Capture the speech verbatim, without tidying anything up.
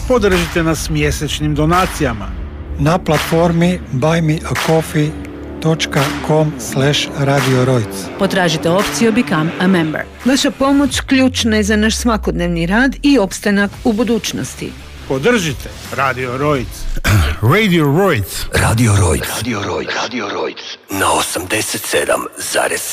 Podržite nas mjesečnim donacijama na platformi buy me a coffee dot com slash radio rojc. Potražite opciju Become a Member. Vaša pomoć ključna je za naš svakodnevni rad i opstanak u budućnosti. Podržite Radio Rojc. Radio Rojc. Radio Rojc. Radio Rojc. Radio Rojc. Na osamdeset sedam zarez